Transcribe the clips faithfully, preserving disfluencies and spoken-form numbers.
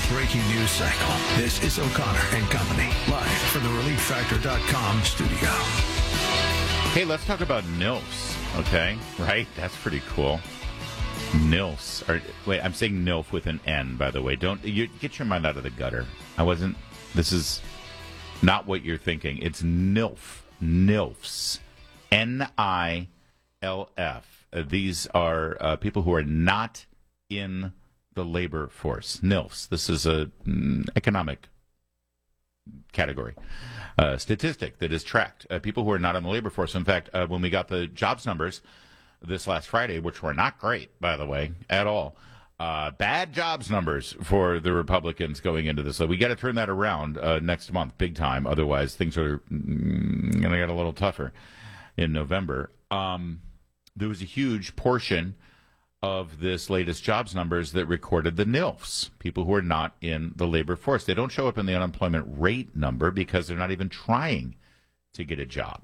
breaking news cycle. This is O'Connor and Company, live from the relief factor dot com studio. Hey, let's talk about N I L Fs, okay? Right? That's pretty cool. N I L Fs. Are, wait, I'm saying N I L F with an N, by the way. Don't you get your mind out of the gutter. I wasn't, this is not what you're thinking. It's N I L F. N I L Fs. N I L F. Uh, these are uh, people who are not in the labor force. N I L Fs. This is a mm, economic category. Uh, statistic that is tracked. Uh, people who are not in the labor force. In fact, uh, when we got the jobs numbers this last Friday, which were not great, by the way, at all, uh, bad jobs numbers for the Republicans going into this. So we got to turn that around uh, next month, big time. Otherwise, things are mm, going to get a little tougher in November. Um, there was a huge portion of this latest jobs numbers that recorded the N I L Fs, people who are not in the labor force. They don't show up in the unemployment rate number because they're not even trying to get a job.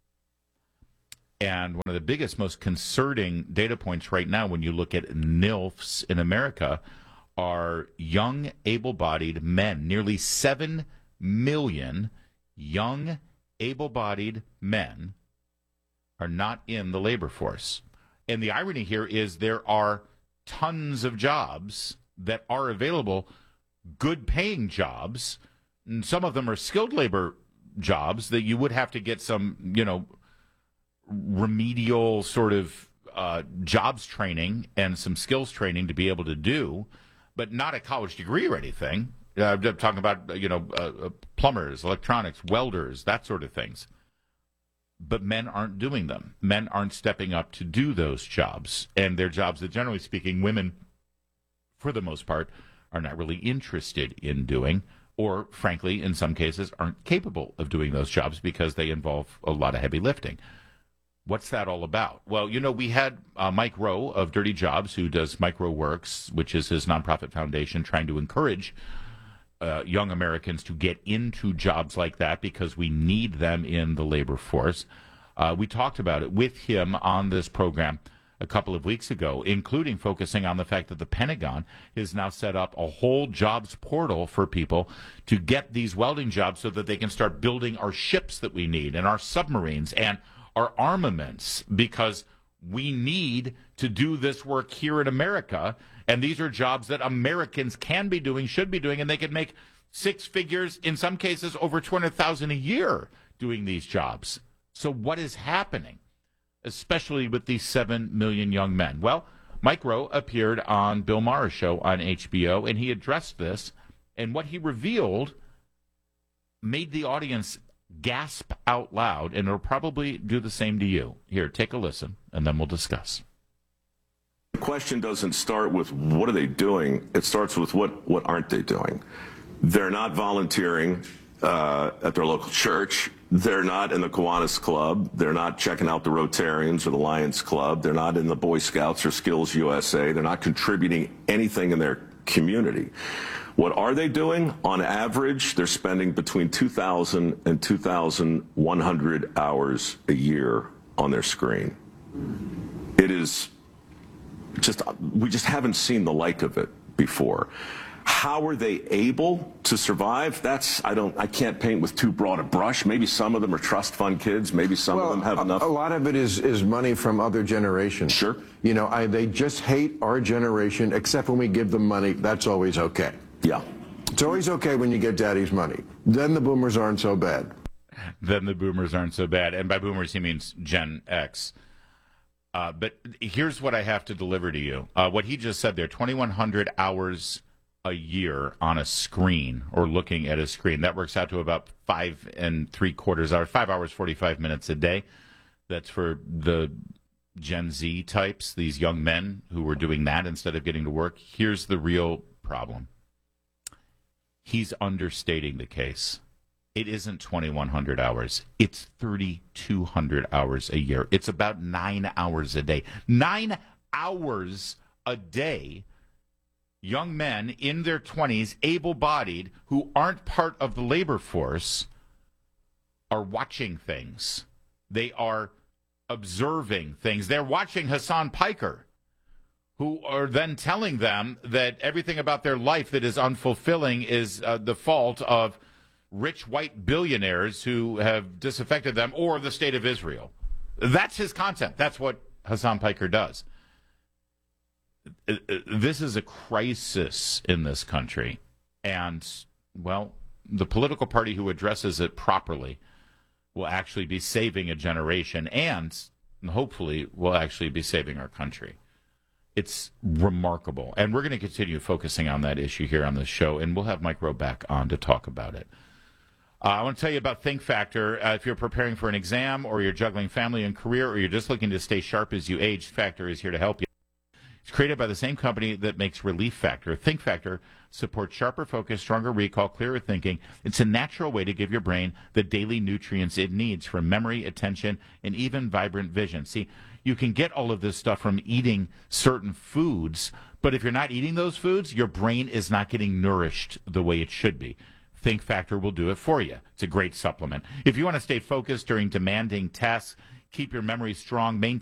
And one of the biggest, most concerning data points right now when you look at N I L Fs in America are young, able-bodied men. Nearly seven million young, able-bodied men are not in the labor force. And the irony here is there are tons of jobs that are available, good-paying jobs. And some of them are skilled labor jobs that you would have to get some, you know, remedial sort of uh, jobs training and some skills training to be able to do, but not a college degree or anything. Uh, I'm talking about, you know, uh, plumbers, electronics, welders, that sort of things. But men aren't doing them. Men aren't stepping up to do those jobs. And they're jobs that, generally speaking, women, for the most part, are not really interested in doing, or, frankly, in some cases, aren't capable of doing those jobs because they involve a lot of heavy lifting. What's that all about? Well, you know, we had uh, Mike Rowe of Dirty Jobs, who does MicroWorks, which is his nonprofit foundation, trying to encourage Uh, young Americans to get into jobs like that because we need them in the labor force. Uh, we talked about it with him on this program a couple of weeks ago, including focusing on the fact that the Pentagon has now set up a whole jobs portal for people to get these welding jobs so that they can start building our ships that we need and our submarines and our armaments, because we need to do this work here in America. And these are jobs that Americans can be doing, should be doing, and they can make six figures, in some cases over two hundred thousand dollars a year doing these jobs. So what is happening, especially with these seven million young men? Well, Mike Rowe appeared on Bill Maher's show on H B O, and he addressed this, and what he revealed made the audience gasp out loud, and it'll probably do the same to you. Here, take a listen, and then we'll discuss. The question doesn't start with what are they doing. It starts with what, what aren't they doing. They're not volunteering uh, at their local church. They're not in the Kiwanis Club. They're not checking out the Rotarians or the Lions Club. They're not in the Boy Scouts or Skills U S A. They're not contributing anything in their community. What are they doing? On average, they're spending between two thousand and two thousand one hundred hours a year on their screen. It is just, we just haven't seen the like of it before. How are they able to survive? That's, I don't, I can't paint with too broad a brush. Maybe some of them are trust fund kids. Maybe some well, of them have a, enough. A lot of it is, is money from other generations. Sure. You know, I, they just hate our generation, except when we give them money. That's always okay. Yeah. It's always okay when you get daddy's money. Then the boomers aren't so bad. Then the boomers aren't so bad. And by boomers, he means Gen X. Uh, but here's what I have to deliver to you. Uh, what he just said there, twenty-one hundred hours a year on a screen or looking at a screen. That works out to about five and three quarters hours, five hours, forty-five minutes a day. That's for the Gen Z types, these young men who were doing that instead of getting to work. Here's the real problem. He's understating the case. It isn't twenty-one hundred hours. It's thirty-two hundred hours a year. It's about nine hours a day. Nine hours a day. Young men in their twenties, able-bodied, who aren't part of the labor force, are watching things. They are observing things. They're watching Hassan Piker, who are then telling them that everything about their life that is unfulfilling is uh, the fault of rich white billionaires who have disaffected them or the state of Israel. That's his content. That's what Hassan Piker does. This is a crisis in this country. And, well, the political party who addresses it properly will actually be saving a generation and hopefully will actually be saving our country. It's remarkable. And we're going to continue focusing on that issue here on this show, and we'll have Mike Rowe back on to talk about it. Uh, I want to tell you about Think Factor. Uh, if you're preparing for an exam or you're juggling family and career or you're just looking to stay sharp as you age, Factor is here to help you. It's created by the same company that makes Relief Factor. Think Factor supports sharper focus, stronger recall, clearer thinking. It's a natural way to give your brain the daily nutrients it needs for memory, attention, and even vibrant vision. See, you can get all of this stuff from eating certain foods, but if you're not eating those foods, your brain is not getting nourished the way it should be. Think Factor will do it for you. It's a great supplement. If you want to stay focused during demanding tasks, keep your memory strong, maintain